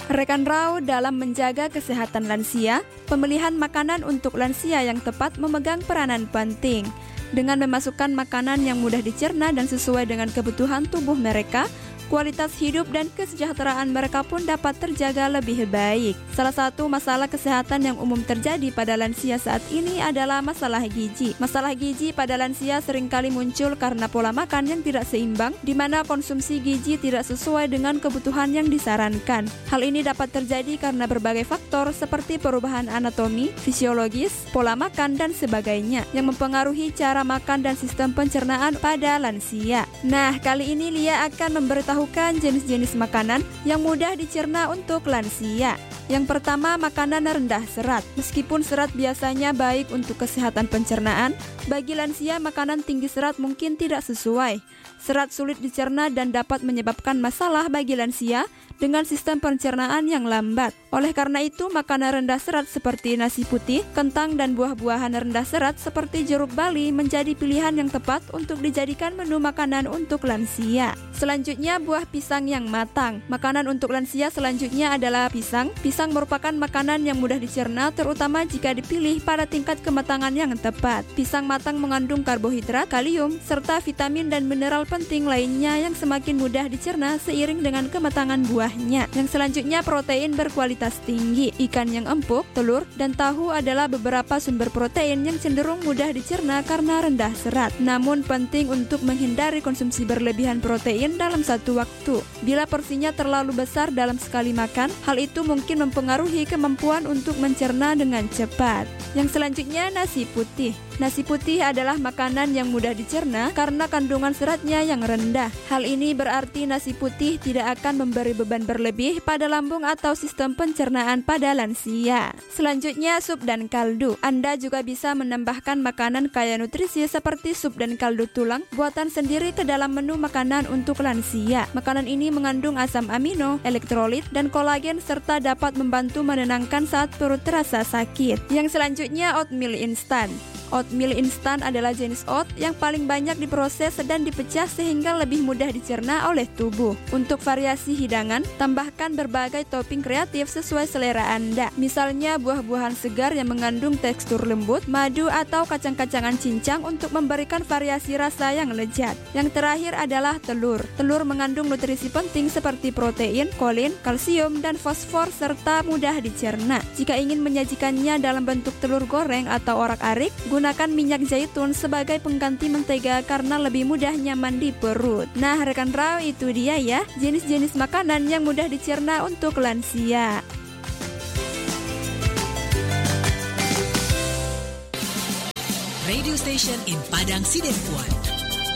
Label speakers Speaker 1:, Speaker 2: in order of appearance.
Speaker 1: Rekan Rau, dalam menjaga kesehatan lansia, pemilihan makanan untuk lansia yang tepat memegang peranan penting. Dengan memasukkan makanan yang mudah dicerna dan sesuai dengan kebutuhan tubuh mereka, kualitas hidup dan kesejahteraan mereka pun dapat terjaga lebih baik. Salah satu masalah kesehatan yang umum terjadi pada lansia saat ini adalah masalah gizi. Masalah gizi pada lansia seringkali muncul karena pola makan yang tidak seimbang, di mana konsumsi gizi tidak sesuai dengan kebutuhan yang disarankan. Hal ini dapat terjadi karena berbagai faktor seperti perubahan anatomi, fisiologis, pola makan, dan sebagainya, yang mempengaruhi cara makan dan sistem pencernaan pada lansia. Nah, kali ini Lia akan memberitahukan jenis-jenis makanan yang mudah dicerna untuk lansia. Yang pertama, makanan rendah serat. Meskipun serat biasanya baik untuk kesehatan pencernaan, bagi lansia makanan tinggi serat mungkin tidak sesuai. Serat sulit dicerna dan dapat menyebabkan masalah bagi lansia dengan sistem pencernaan yang lambat. Oleh karena itu, makanan rendah serat seperti nasi putih, kentang, dan buah-buahan rendah serat seperti jeruk bali menjadi pilihan yang tepat untuk dijadikan menu makanan untuk lansia. Selanjutnya, buah pisang yang matang. Makanan untuk lansia selanjutnya adalah pisang. Pisang merupakan makanan yang mudah dicerna, terutama jika dipilih pada tingkat kematangan yang tepat. Pisang matang mengandung karbohidrat, kalium, serta vitamin dan mineral penting lainnya yang semakin mudah dicerna seiring dengan kematangan buahnya. Yang selanjutnya, protein berkualitas tinggi. Ikan yang empuk, telur, dan tahu adalah beberapa sumber protein yang cenderung mudah dicerna karena rendah serat. Namun penting untuk menghindari konsumsi berlebihan protein dalam satu waktu. Bila porsinya terlalu besar dalam sekali makan, hal itu mungkin mempengaruhi kemampuan untuk mencerna dengan cepat. Yang selanjutnya, nasi putih. Nasi putih adalah makanan yang mudah dicerna karena kandungan seratnya yang rendah. Hal ini berarti nasi putih tidak akan memberi beban berlebih pada lambung atau sistem pencernaan pada lansia. Selanjutnya, sup dan kaldu. Anda juga bisa menambahkan makanan kaya nutrisi seperti sup dan kaldu tulang buatan sendiri ke dalam menu makanan untuk lansia. Makanan ini mengandung asam amino, elektrolit, dan kolagen serta dapat membantu menenangkan saat perut terasa sakit. Yang selanjutnya, oatmeal instan. Oatmeal instan adalah jenis oat yang paling banyak diproses dan dipecah sehingga lebih mudah dicerna oleh tubuh. Untuk variasi hidangan, tambahkan berbagai topping kreatif sesuai selera Anda. Misalnya buah-buahan segar yang mengandung tekstur lembut, madu, atau kacang-kacangan cincang untuk memberikan variasi rasa yang lezat. Yang terakhir adalah telur. Telur mengandung nutrisi penting seperti protein, kolin, kalsium, dan fosfor serta mudah dicerna. Jika ingin menyajikannya dalam bentuk telur goreng atau orak-arik, gunakan minyak zaitun sebagai pengganti mentega karena lebih mudah nyaman di perut. Nah, rekan Rau, itu dia ya jenis-jenis makanan yang mudah dicerna untuk lansia.
Speaker 2: Radio Station in Padang Sidempuan